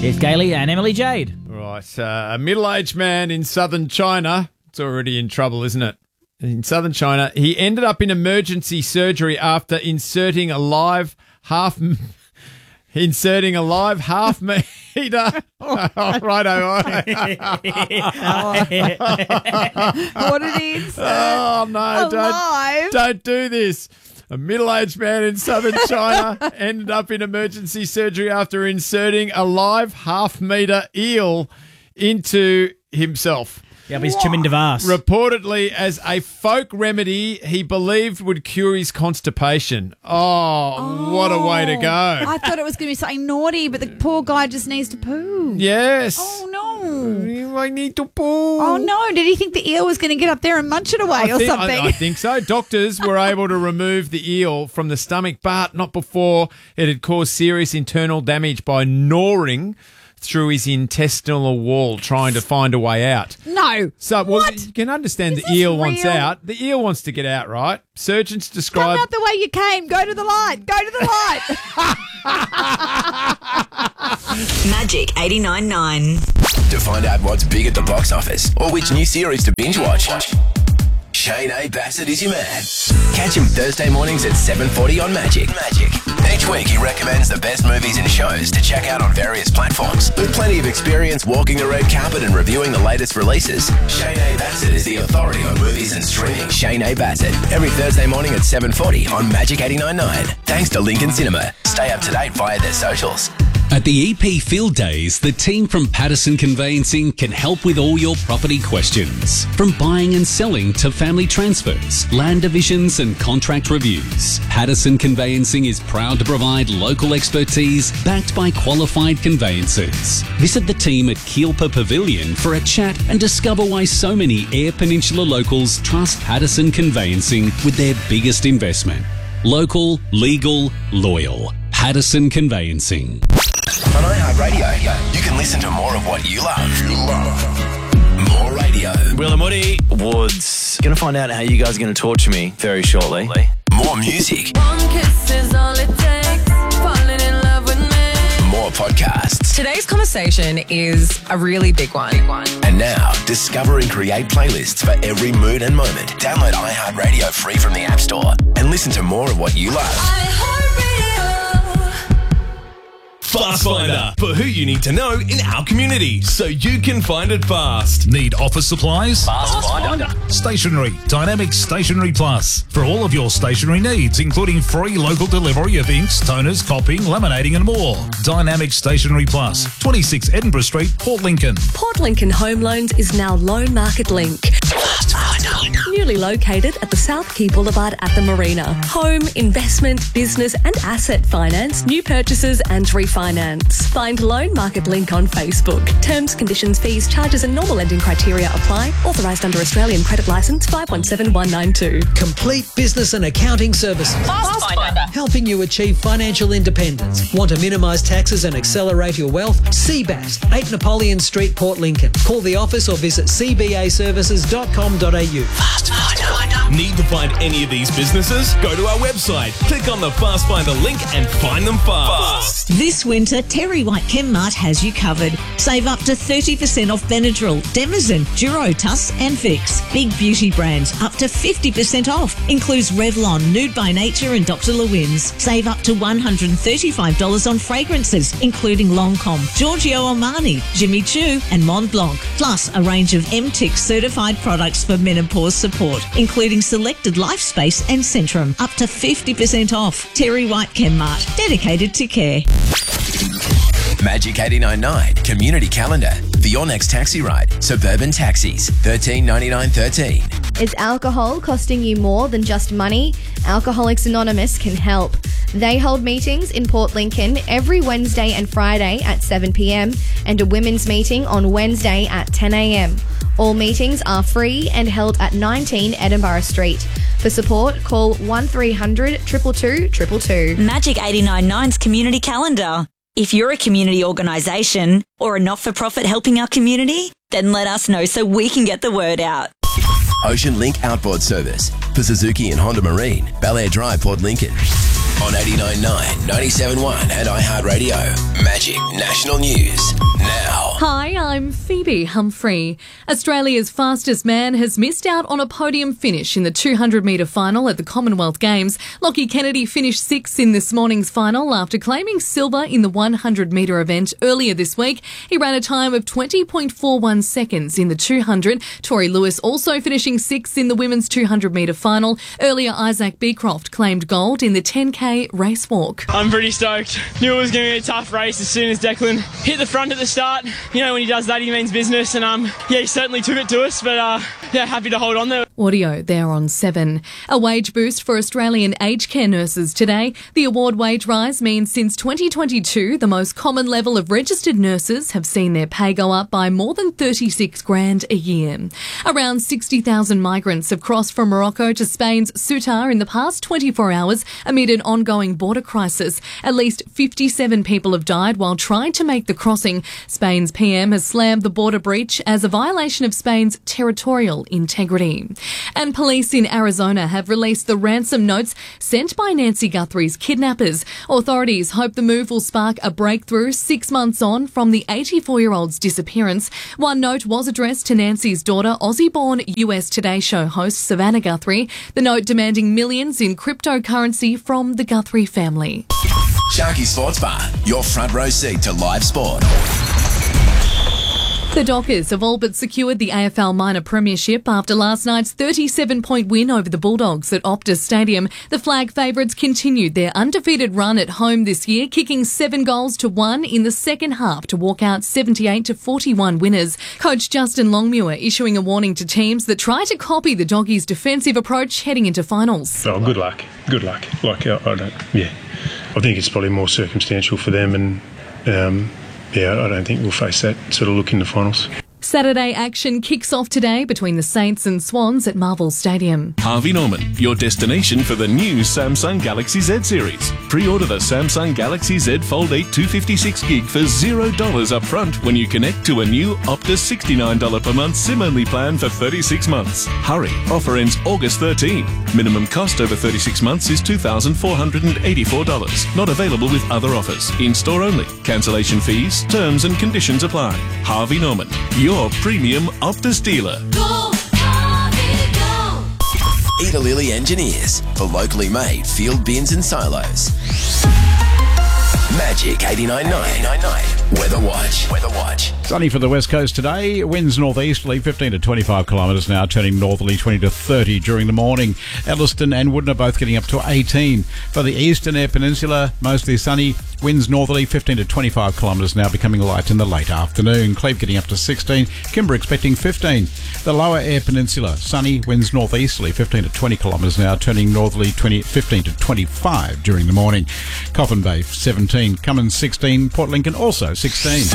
Here's Gailey and Emily Jade. Right, a middle-aged man in southern China, it's already in trouble, isn't it? In southern China, he ended up in emergency surgery after inserting a live half meter. Oh, righto. What did he insert? Oh, no, don't do this. A middle-aged man in southern China ended up in emergency surgery after inserting a live half-metre eel into himself. Yep, he's Chimin Devas. Reportedly as a folk remedy he believed would cure his constipation. Oh, what a way to go. I thought it was going to be something naughty, but the poor guy just needs to poo. Yes. Oh, no. I need to poo. Oh, no. Did he think the eel was going to get up there and munch it away or something? I think so. Doctors were able to remove the eel from the stomach, but not before it had caused serious internal damage by gnawing through his intestinal wall, trying to find a way out. No. So, well, you can understand the eel wants out. The eel wants to get out, right? Surgeons describe... Come out the way you came. Go to the light. Go to the light. Magic 89.9. To find out what's big at the box office or which new series to binge watch, Shane A. Bassett is your man. Catch him Thursday mornings at 7:40 on Magic. Each week he recommends the best movies and shows to check out on various platforms. With plenty of experience walking the red carpet and reviewing the latest releases, Shane A. Bassett is the authority on movies and streaming. Shane A. Bassett, every Thursday morning at 7:40 on Magic 89.9. Thanks to Lincoln Cinema. Stay up to date via their socials. At the EP Field Days, the team from Patterson Conveyancing can help with all your property questions. From buying and selling to family transfers, land divisions and contract reviews, Patterson Conveyancing is proud to provide local expertise backed by qualified conveyancers. Visit the team at Keelpa Pavilion for a chat and discover why so many Eyre Peninsula locals trust Patterson Conveyancing with their biggest investment. Local, legal, loyal. Patterson Conveyancing. On iHeartRadio, you can listen to more of what you love. More radio. Will and Woody Woods. Going to find out how you guys are going to torture me very shortly. More music. One kiss is all it takes. Falling in love with me. More podcasts. Today's conversation is a really big one. And now, discover and create playlists for every mood and moment. Download iHeartRadio free from the App Store and listen to more of what you love. Fast Finder, for who you need to know in our community, so you can find it fast. Need office supplies? Fast Finder. Stationery, Dynamic Stationery Plus. For all of your stationery needs, including free local delivery of inks, toners, copying, laminating and more. Dynamic Stationery Plus, 26 Edinburgh Street, Port Lincoln. Port Lincoln Home Loans is now Loan Market Link. Fast Finder. Newly located at the South Quay Boulevard at the Marina. Home, investment, business and asset finance, new purchases and refinance. Find Loan Market Link on Facebook. Terms, conditions, fees, charges and normal lending criteria apply. Authorised under Australian Credit Licence 517192. Complete business and accounting services. Fast Finder. Helping you achieve financial independence. Want to minimise taxes and accelerate your wealth? CBAS, 8 Napoleon Street, Port Lincoln. Call the office or visit cbaservices.com.au. Fast Finder. Need to find any of these businesses? Go to our website, click on the Fast Finder link and find them fast. This winter, Terry White Chemmart has you covered. Save up to 30% off Benadryl, Demazen, Durotus and Vicks. Big beauty brands up to 50% off. Includes Revlon, Nude by Nature and Dr. Lewin's. Save up to $135 on fragrances, including Lancôme, Giorgio Armani, Jimmy Choo and Mont Blanc. Plus a range of MTIC certified products for menopause support, including selected LifeSpace and Centrum. Up to 50% off. Terry White Chemmart, dedicated to care. Magic 89.9 Community Calendar for your next taxi ride. Suburban Taxis, $13.99.13. Is alcohol costing you more than just money? Alcoholics Anonymous can help. They hold meetings in Port Lincoln every Wednesday and Friday at 7 p.m. and a women's meeting on Wednesday at 10 a.m. All meetings are free and held at 19 Edinburgh Street. For support, call 1300 222 222. Magic 89.9's Community Calendar. If you're a community organisation or a not-for-profit helping our community, then let us know so we can get the word out. Ocean Link Outboard Service for Suzuki and Honda Marine, Bel Air Drive, Port Lincoln. On 89.9, 97.1 and iHeartRadio. Magic National News now. Hi, I'm Phoebe Humphrey. Australia's fastest man has missed out on a podium finish in the 200-metre final at the Commonwealth Games. Lockie Kennedy finished sixth in this morning's final after claiming silver in the 100-metre event earlier this week. He ran a time of 20.41 seconds in the 200. Tori Lewis also finishing sixth in the women's 200-metre final. Earlier, Isaac Beecroft claimed gold in the 10K race walk. I'm pretty stoked. Knew it was going to be a tough race as soon as Declan hit the front at the start. You know, when he does that, he means business, and he certainly took it to us, but happy to hold on there. Audio there on 7. A wage boost for Australian aged care nurses today. The award wage rise means since 2022, the most common level of registered nurses have seen their pay go up by more than $36,000 a year. Around 60,000 migrants have crossed from Morocco to Spain's Ceuta in the past 24 hours amid an ongoing border crisis. At least 57 people have died while trying to make the crossing. Spain's PM has slammed the border breach as a violation of Spain's territorial integrity. And police in Arizona have released the ransom notes sent by Nancy Guthrie's kidnappers. Authorities hope the move will spark a breakthrough 6 months on from the 84-year-old's disappearance. One note was addressed to Nancy's daughter, Aussie-born US Today show host Savannah Guthrie, the note demanding millions in cryptocurrency from the Guthrie family. Sharky Sports Bar, your front row seat to live sport. The Dockers have all but secured the AFL Minor Premiership after last night's 37-point win over the Bulldogs at Optus Stadium. The flag favourites continued their undefeated run at home this year, kicking 7 goals to 1 in the second half to walk out 78-41 winners. Coach Justin Longmuir issuing a warning to teams that try to copy the Doggies' defensive approach heading into finals. Oh, good luck. Good luck. I think it's probably more circumstantial for them, and I don't think we'll face that sort of look in the finals. Saturday action kicks off today between the Saints and Swans at Marvel Stadium. Harvey Norman, your destination for the new Samsung Galaxy Z series. Pre-order the Samsung Galaxy Z Fold 8 256GB for $0 up front when you connect to a new Optus $69 per month SIM-only plan for 36 months. Hurry, offer ends August 13. Minimum cost over 36 months is $2,484. Not available with other offers. In-store only. Cancellation fees, terms and conditions apply. Harvey Norman, your premium Optus dealer. Go, Harvey, go. Eda Lilly Engineers for locally made field bins and silos. Magic 89.9. Weather Watch. Sunny for the west coast today. Winds northeasterly 15 to 25 kilometres an hour, turning northerly 20 to 30 during the morning. Elliston and Woodner both getting up to 18. For the eastern air peninsula, mostly sunny. Winds northerly 15 to 25 kilometres an hour, becoming light in the late afternoon. Cleve getting up to 16. Kimber expecting 15. The lower air peninsula, sunny. Winds northeasterly 15 to 20 kilometres an hour, turning northerly 15 to 25 during the morning. Coffin Bay 17. Cummins 16. Port Lincoln also 16. You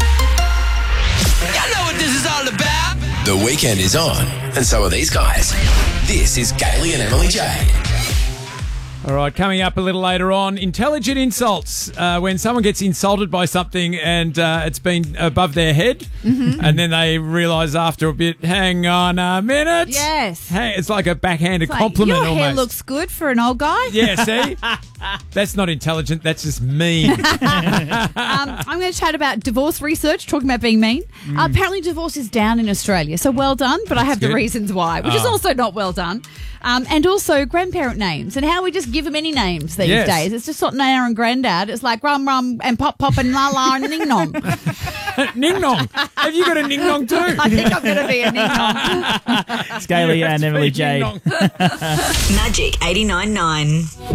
know what this is all about. The weekend is on, and so are these guys. This is Kaylee and Emily Jade. All right, coming up a little later on, intelligent insults. When someone gets insulted by something and it's been above their head, and then they realise after a bit, hang on a minute. Yes. Hey, it's like a backhanded compliment your almost. Your hair looks good for an old guy. Yeah, see? That's not intelligent, that's just mean. I'm going to chat about divorce research, talking about being mean. Apparently divorce is down in Australia, so well done, but I have the reasons why, which is also not well done. And also grandparent names and how we just give them any names these days. It's just not Nana and Grandad. It's like Rum Rum and Pop Pop and La La and Ning Nong. Ning Nong? Have you got a Ning Nong too? I think I'm going to be a Ning Nong. Scaly and Emily Jade. Magic 89.9.